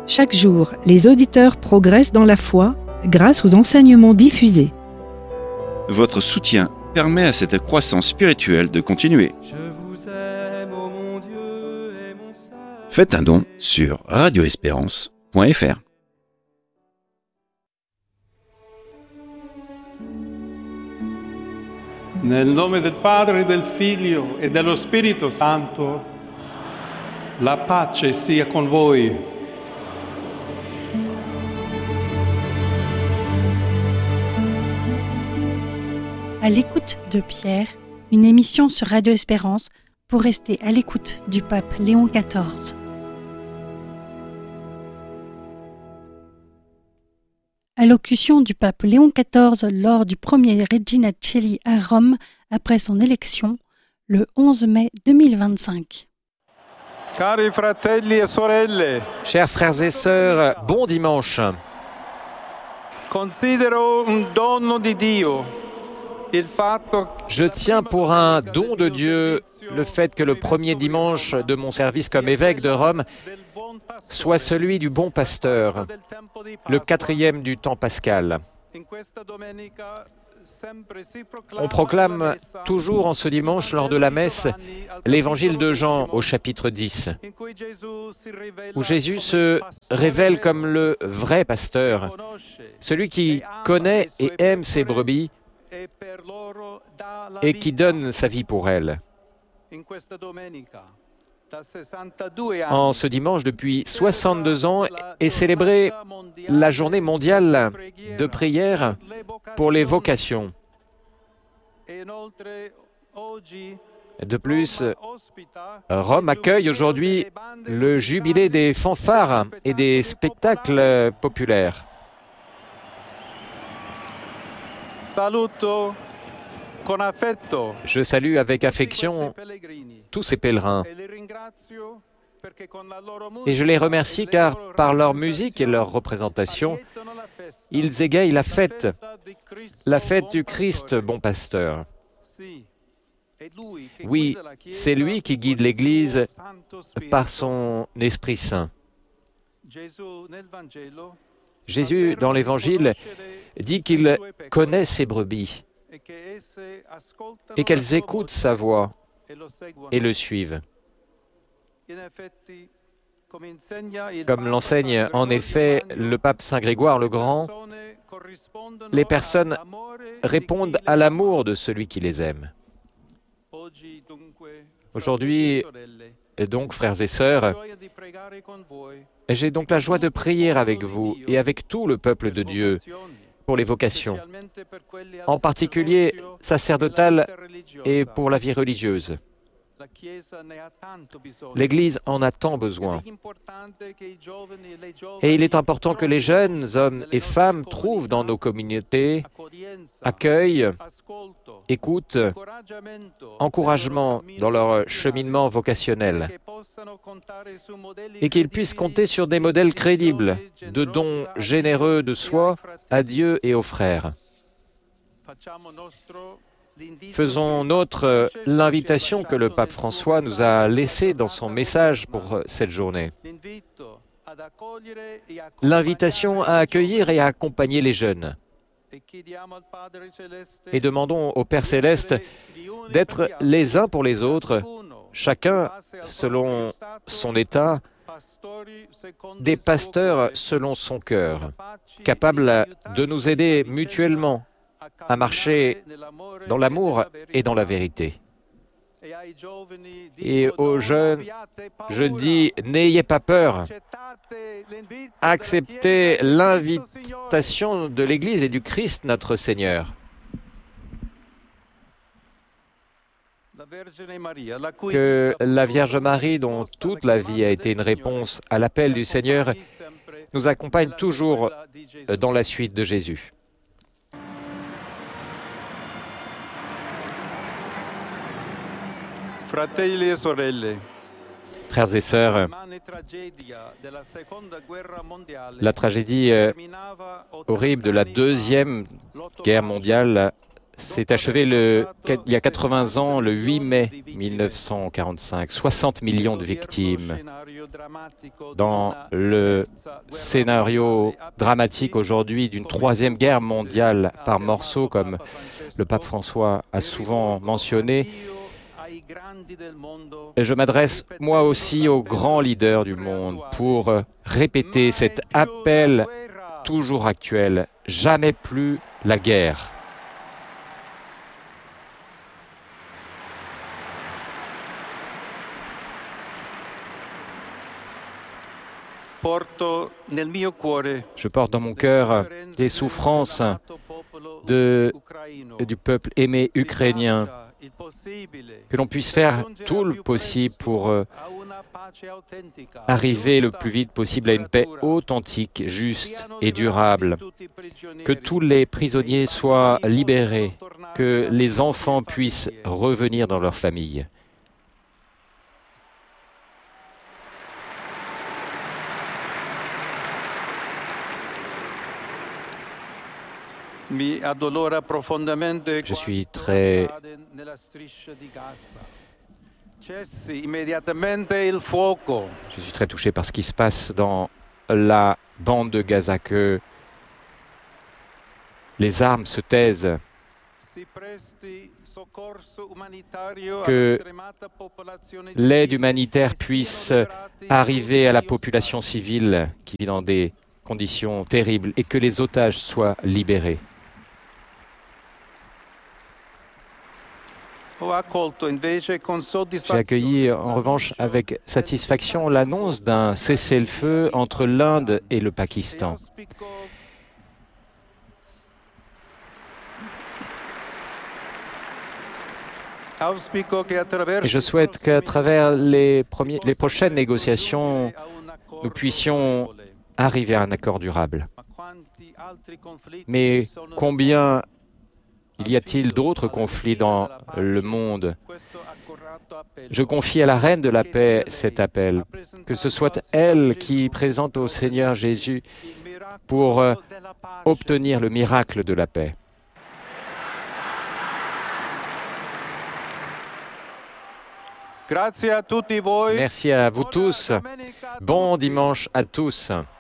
Chaque jour, les auditeurs progressent dans la foi grâce aux enseignements diffusés. Votre soutien permet à cette croissance spirituelle de continuer. Faites un don sur radioespérance.fr. Nel nome del Padre, del Figlio e dello Spirito Santo, la pace sia con voi. À l'écoute de Pierre, une émission sur Radio Espérance pour rester à l'écoute du pape Léon XIV. Allocution du pape Léon XIV lors du premier Regina Coeli à Rome après son élection, le 11 mai 2025. Cari fratelli e sorelle, Chers frères et sœurs, bon dimanche. considero un dono di Dio il fatto Je tiens pour un don de Dieu le fait que le premier dimanche de mon service comme évêque de Rome soit celui du bon pasteur, le 4e du temps pascal. On proclame toujours en ce dimanche lors de la messe l'évangile de Jean au chapitre 10, où Jésus se révèle comme le vrai pasteur, celui qui connaît et aime ses brebis et qui donne sa vie pour elles. En ce dimanche, depuis 62 ans, est célébrée la journée mondiale de prière pour les vocations. De plus, Rome accueille aujourd'hui le jubilé des fanfares et des spectacles populaires. Je salue avec affection tous ces pèlerins et je les remercie car par leur musique et leur représentation, ils égayent la fête du Christ bon pasteur. Oui, c'est lui qui guide l'Église par son Esprit Saint. Jésus, dans l'Évangile, dit qu'il connaît ses brebis et qu'elles écoutent sa voix et le suivent. Comme l'enseigne en effet le pape Saint Grégoire le Grand, les personnes répondent à l'amour de celui qui les aime. Aujourd'hui, donc, frères et sœurs, j'ai donc la joie de prier avec vous et avec tout le peuple de Dieu pour les vocations, en particulier sacerdotales et pour la vie religieuse. L'Église en a tant besoin. Et il est important que les jeunes hommes et femmes trouvent dans nos communautés accueil, écoute, encouragement dans leur cheminement vocationnel et qu'ils puissent compter sur des modèles crédibles de dons généreux de soi à Dieu et aux frères. Faisons nôtre l'invitation que le pape François nous a laissée dans son message pour cette journée. L'invitation à accueillir et à accompagner les jeunes. Et demandons au Père Céleste d'être les uns pour les autres, chacun selon son état, des pasteurs selon son cœur, capables de nous aider mutuellement à marcher dans l'amour et dans la vérité. Et aux jeunes, je dis, n'ayez pas peur. Acceptez l'invitation de l'Église et du Christ notre Seigneur. Que la Vierge Marie, dont toute la vie a été une réponse à l'appel du Seigneur, nous accompagne toujours dans la suite de Jésus. Fratelli e sorelle, Frères et sœurs, la tragédie horrible de la Deuxième Guerre mondiale s'est achevé il y a 80 ans, le 8 mai 1945. 60 millions de victimes. Dans le scénario dramatique aujourd'hui d'une troisième guerre mondiale par morceaux, comme le pape François a souvent mentionné, et je m'adresse moi aussi aux grands leaders du monde pour répéter cet appel toujours actuel, jamais plus la guerre. Je porte dans mon cœur les souffrances du peuple aimé ukrainien, que l'on puisse faire tout le possible pour arriver le plus vite possible à une paix authentique, juste et durable, que tous les prisonniers soient libérés, que les enfants puissent revenir dans leur famille. Je suis très touché par ce qui se passe dans la bande de Gaza, que les armes se taisent, que l'aide humanitaire puisse arriver à la population civile qui vit dans des conditions terribles et que les otages soient libérés. J'ai accueilli en revanche avec satisfaction l'annonce d'un cessez-le-feu entre l'Inde et le Pakistan. Et je souhaite qu'à travers les prochaines négociations, nous puissions arriver à un accord durable. Mais combien y a-t-il d'autres conflits dans le monde? Je confie à la Reine de la Paix cet appel, que ce soit elle qui présente au Seigneur Jésus pour obtenir le miracle de la paix. Merci à vous tous. Bon dimanche à tous.